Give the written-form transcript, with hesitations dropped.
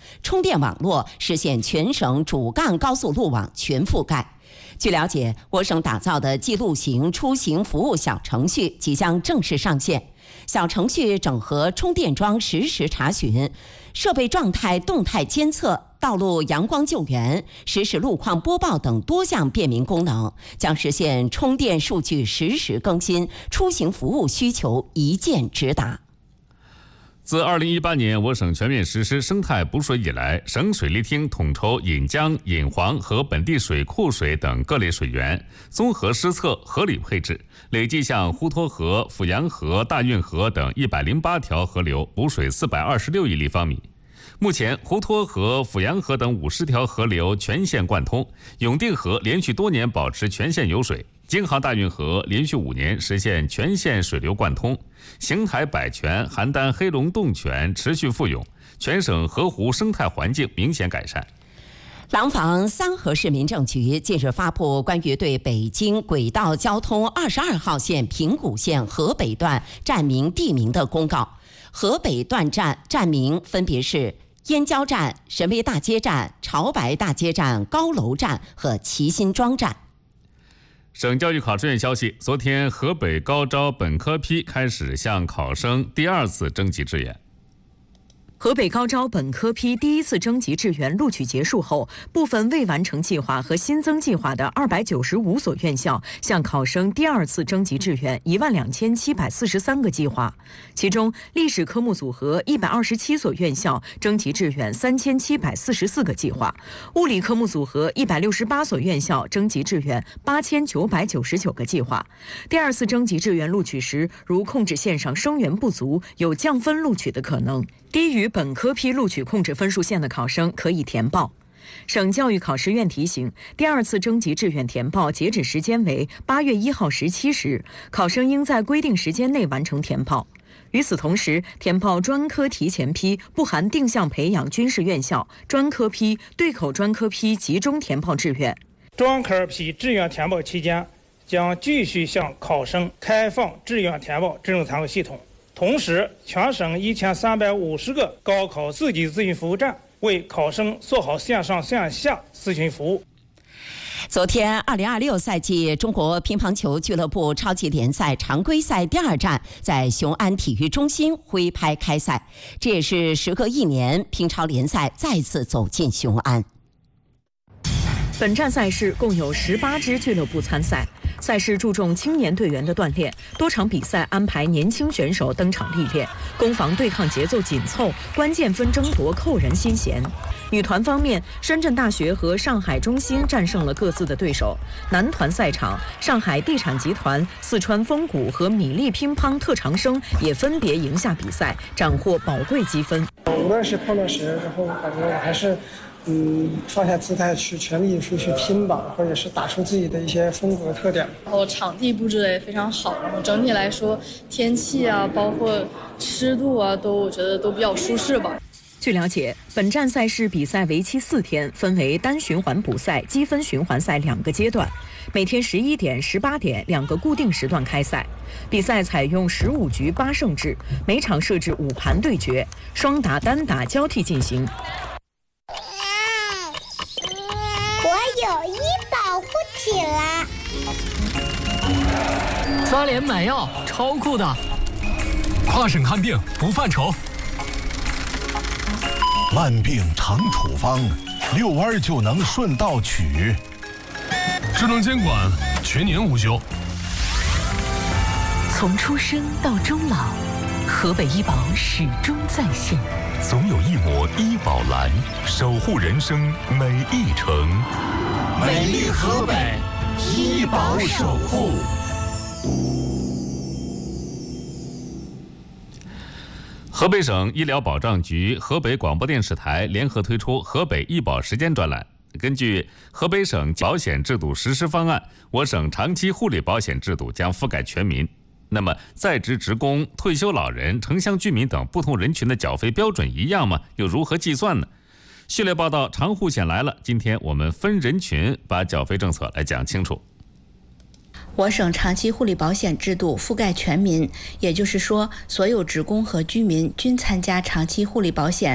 充电网络实现全省主干高速路网全覆盖。据了解，我省打造的记录型出行服务小程序即将正式上线。小程序整合充电桩实时查询、设备状态动态监测、道路阳光救援、实时路况播报等多项便民功能，将实现充电数据实时更新，出行服务需求一键直达。 自2018年我省全面实施生态补水以来，省水利厅统筹引江、引黄和本地水库水等各类水源，综合施策，合理配置，累计向滹沱河、阜阳河、大运河等108条河流补水426亿立方米。目前，滹沱河、阜阳河等50条河流全线贯通，永定河连续多年保持全线有水，京杭大运河连续5年实现全线水流贯通，邢台百泉、邯郸黑龙洞泉持续复涌，全省河湖生态环境明显改善。 廊坊三河市民政局近日发布关于对北京轨道交通22号线平谷线河北段站名地名的公告。河北段站名分别是燕郊站、神威大街站、潮白大街站、高楼站和齐辛庄站。 省教育考试院消息，昨天河北高招本科批开始向考生第2次征集志愿。 河北高招本科批第1次征集志愿录取结束后，部分未完成计划和新增计划的295所院校向考生第2次征集志愿12743个计划，其中历史科目组合127所院校征集志愿3744个计划，物理科目组合168所院校征集志愿8999个计划。第2次征集志愿录取时，如控制线上生源不足，有降分录取的可能，低于本科批录取控制分数线的考生可以填报。省教育考试院提醒，第2次征集志愿填报截止时间为8月1号17时，考生应在规定时间内完成填报。与此同时，填报专科提前批不含定向培养军事院校、专科批、对口专科批集中填报志愿。 专科批志愿填报期间，将继续向考生开放志愿填报智能参考系统。同时，全省1350个高考自己咨询服务站为考生做好线上线下咨询服务。 昨天，2026赛季中国乒乓球俱乐部超级联赛常规赛第2站在雄安体育中心挥拍开赛，这也是时隔1年，乒超联赛再次走进雄安。 本站赛事共有18支俱乐部参赛，赛事注重青年队员的锻炼，多场比赛安排年轻选手登场历练，攻防对抗节奏紧凑，关键分争夺扣人心弦。女团方面，深圳大学和上海中心战胜了各自的对手。男团赛场，上海地产集团、四川风谷和米粒乒乓特长生也分别赢下比赛，斩获宝贵积分。 无论是碰到谁，然后感觉我还是放下姿态去全力以赴去拼吧，或者是打出自己的一些风格特点。 然后场地布置的也非常好，然后整体来说天气啊，包括湿度啊，我觉得都比较舒适吧。 据了解，本站赛事比赛为期4天，分为单循环补赛、积分循环赛2个阶段，每天11点、18点2个固定时段开赛。比赛采用15局8胜制，每场设置5盘对决，双打、单打交替进行。 我有医保护体啦！ 刷脸买药，超酷的！跨省看病不犯愁。 万病常处方，遛弯就能顺道取。 智能监管，全年无休。 从出生到终老，河北医保始终在线。 总有一抹医保蓝，守护人生每一程。 美丽河北，医保守护。 河北省医疗保障局、河北广播电视台联合推出河北医保时间专栏。根据河北省保险制度实施方案，我省长期护理保险制度将覆盖全民。那么，在职职工、退休老人、城乡居民等不同人群的缴费标准一样吗？又如何计算呢？系列报道长护险来了，今天我们分人群把缴费政策来讲清楚。 我省长期护理保险制度覆盖全民，也就是说，所有职工和居民均参加长期护理保险。